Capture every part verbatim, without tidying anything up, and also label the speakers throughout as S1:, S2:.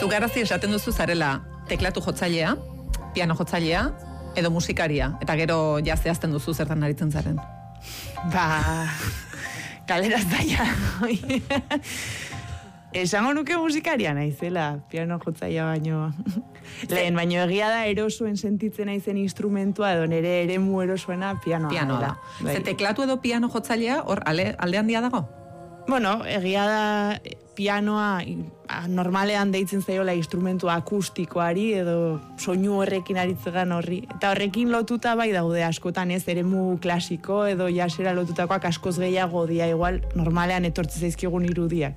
S1: Zu garazi esaten duzu zarela teklatu jotzailea, piano jotzailea, edo musikaria, eta gero jazteazten duzu zertan aritzen zaren.
S2: Ba, galeraz daia. Esango nuke musikaria naizela, piano jotzailea baino. Lehen, baino egia da erosoen sentitzen naizen instrumentua, edo nire eremu erosoena pianoa.
S1: Pianoa da. Bai. Ze teklatu edo piano jotzailea, hor alde, alde handia dago?
S2: Bueno, egia da pianoa normalean deitzen zaiola instrumentu akustikoari edo soinu horrekin aritzegan horri. Eta horrekin lotuta bai daude askotan ez, eremu klasiko edo jasera lotutakoak askoz gehiago dia igual normalean etortze zaizkigun irudiak.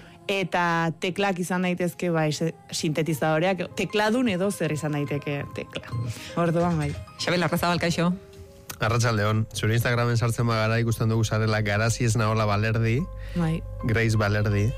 S2: Eta teklak izan daitezke bai sintetizadoreak, tekladun edo zer izan daiteke tekla. Orduan bai.
S1: Xabel Arrazabal, kaixo.
S3: Arratsaldeon, zure Instagramen sartzen bagara ikusten dugu zarela Garazi ez nahola Balerdi,
S2: bai.
S3: Grace Balerdi,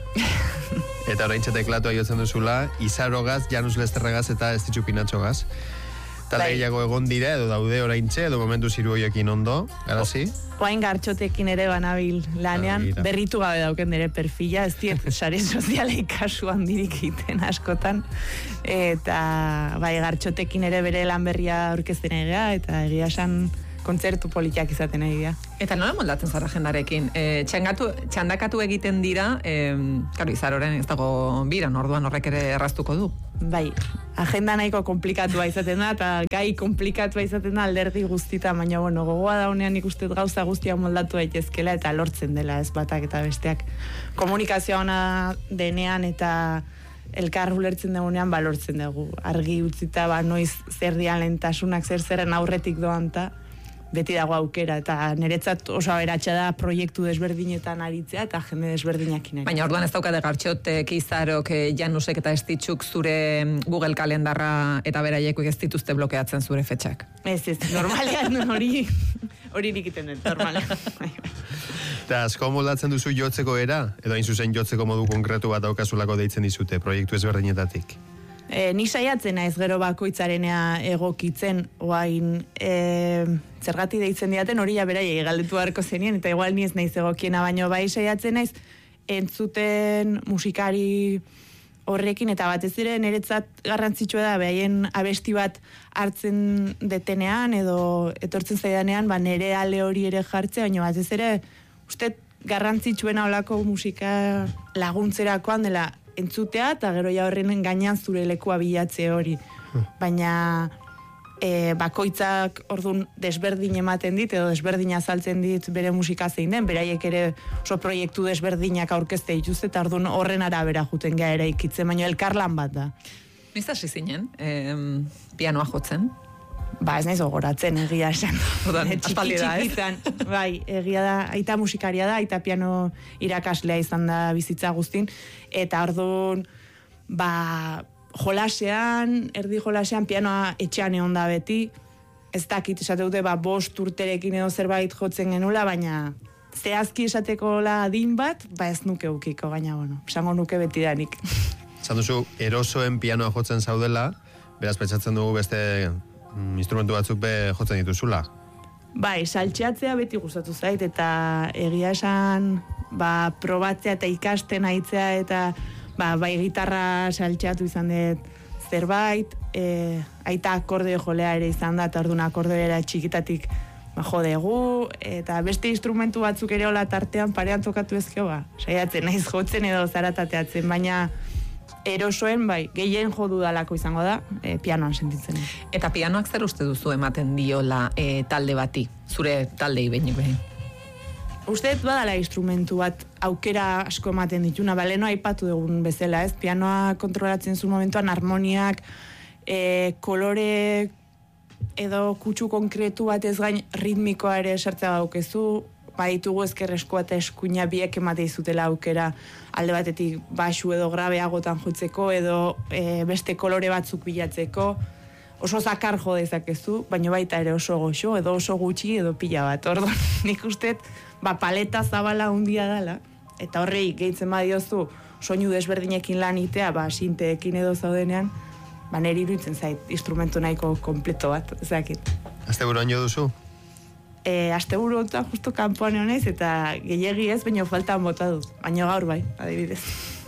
S3: eta oraintxe teklatua jotzen duzula, Izarogaz, Janus Lesterregaz eta Estitxu Pinatxogaz. Talde bai. Gehiago egon dira, edo daude oraintxe, edo momentu ziru hoiekin ondo, Garazi?
S2: Oain gartxotekin ere banabil lanean, ah, berritu gabe dauken nire perfila, ez diet sare sozialei kasu handirik egiten askotan, eta bai gartxotekin ere bere lan berria aurkezten egia, eta egia esan kontzertu politiak izaten egia.
S1: Eta nola moldatzen zara jendarekin? E, txangatu, txandakatu egiten dira, e, karo, Izaroren ez dago biran, orduan horrek ere erraztuko du.
S2: Bai, agenda nahiko komplikatua izaten da, eta gai komplikatua izaten da alderdi guztita, baina bueno, gogoa daunean ikustet gauza guztia moldatu daitezkela eta lortzen dela ez batak eta besteak. Komunikazioa ona denean eta elkar ulertzen dugunean balortzen dugu. Argi utzita, ba, noiz zer dian lehentasunak zer zerren aurretik doan ta, beti dago aukera, eta niretzat oso aberatsa da proiektu desberdinetan aritzea eta jende desberdinakin.
S1: Baina orduan ez daukate gartxotek, Izarok, Janusek eta Estitxuk zure Google kalendarra eta beraiek ez dituzte blokeatzen zure fetxak.
S2: Ez, ez, normalean hori hori nikiten dut, normalean.
S3: Eta asko moldatzen duzu jotzeko era, edo hain zuzen jotzeko modu konkretu bat daukazulako deitzen dizute, proiektu ezberdinetatik?
S2: E, ni saiatzen naiz gero bakoitzarenea egokitzen, oain e, zergati deitzen diaten hori ja beraiei galdetu beharko zenien, eta igual ni ez naiz egokiena, baino bai saiatzen naiz entzuten musikari horrekin, eta batez ere niretzat garrantzitsua da behaien abesti bat hartzen detenean edo etortzen zaidanean, ba nire ale hori ere jartzea, baina batez ere uste garrantzitsuena olako musika laguntzerakoan dela entzutea, eta gero ja horren gainean zure lekua bilatze hori. Baina e, bakoitzak ordun desberdin ematen dit, edo desberdin azaltzen dit bere musika zein den, beraiek ere oso proiektu desberdinak aurkezte dituzte, eta ordun horren arabera juten gara ere ikitzen, baina elkarlan bat da.
S1: Niz hasi zinen, eh, pianoa jotzen?
S2: Ba, ez naiz gogoratzen, egia esan.
S1: Aspaldi da, ez?
S2: Bai, egia da, aita musikaria da, aita piano irakaslea izan da bizitza guztin, eta orduan, ba, jolasean, erdi jolasean, pianoa etxean egon da beti, ez dakit esate dute, ba, bost urterekin edo zerbait jotzen genula, baina zehazki esateko la adin bat, ba ez nuke ukiko, baina, bueno, esango nuke beti danik.
S3: Esan duzu, erosoen pianoa jotzen zaudela, beraz pentsatzen dugu beste instrumentu batzuk be jotzen dituzula.
S2: Bai, saltxeatzea beti gustatu zait, eta egia esan, ba, probatzea eta ikasten aitzea, eta ba, bai gitarra saltxeatu izan dut zerbait, e, aita akordeo jolea ere izan da, eta orduan akordeoera txikitatik ba, jodegu, eta beste instrumentu batzuk ere hola tartean parean tokatu ezkeo, ba, saiatzen naiz jotzen edo zaratateatzen, baina erosoen, bai, gehien jodu dalako izango da, e, pianoan sentitzen.
S1: Eta pianoak zer uste duzu ematen diola e, talde bati, zure taldei behinik behin?
S2: Uste dut badala instrumentu bat aukera asko ematen dituna, baleno aipatu dugun bezala, ez? Pianoa kontrolatzen zuen momentuan harmoniak, e, kolore edo kutsu konkretu bat ez gain ritmikoa ere sartzea daukezu, baditugu ezkerreskoa eta eskuina biek emate izutela aukera alde batetik baxu edo grabeagotan jotzeko edo e, beste kolore batzuk bilatzeko, oso zakar jo dezakezu, baina baita ere oso goxo edo oso gutxi edo pila bat. Orduan, nik uste ba, paleta zabala hundia dela, eta horrei gehitzen badiozu soinu desberdinekin lan itea, ba, sinteekin edo zaudenean, ba, neri iruditzen zait instrumentu nahiko kompleto bat, ezakit.
S3: Asteburuan jo duzu?
S2: E, asteburu honetan justo kanpoan honez, eta gehiegi ez, baina faltan bota dut. Baina gaur bai, adibidez.